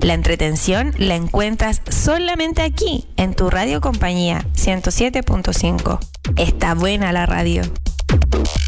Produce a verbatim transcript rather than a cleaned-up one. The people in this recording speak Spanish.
La entretención la encuentras solamente aquí, en tu radio compañía ciento siete punto cinco. Está buena la radio.